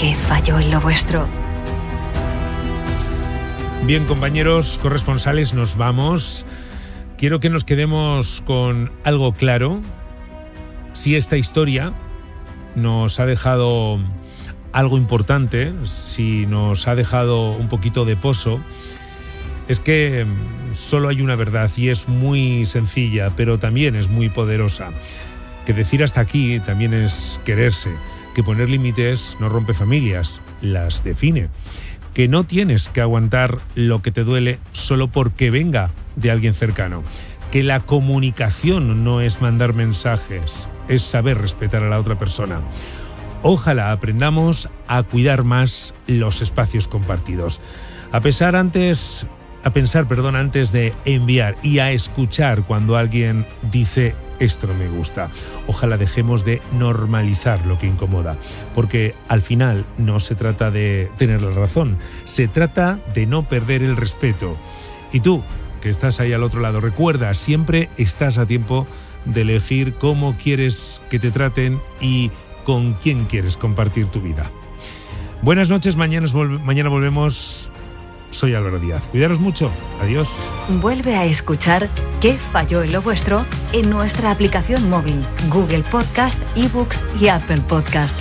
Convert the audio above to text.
¿Qué falló en lo vuestro? Bien, compañeros corresponsales, nos vamos. Quiero que nos quedemos con algo claro. Si esta historia nos ha dejado algo importante, si nos ha dejado un poquito de pozo, es que solo hay una verdad y es muy sencilla, pero también es muy poderosa. Que decir hasta aquí también es quererse, que poner límites no rompe familias, las define. Que no tienes que aguantar lo que te duele solo porque venga de alguien cercano. Que la comunicación no es mandar mensajes, es saber respetar a la otra persona. Ojalá aprendamos a cuidar más los espacios compartidos. A pensar antes de enviar y a escuchar cuando alguien dice esto no me gusta. Ojalá dejemos de normalizar lo que incomoda, porque al final no se trata de tener la razón, se trata de no perder el respeto. Y tú, que estás ahí al otro lado, recuerda, siempre estás a tiempo de elegir cómo quieres que te traten y con quién quieres compartir tu vida. Buenas noches, mañana volvemos. Soy Álvaro Díaz. Cuidaros mucho. Adiós. Vuelve a escuchar ¿Qué falló en lo vuestro? En nuestra aplicación móvil, Google Podcast, eBooks y Apple Podcast.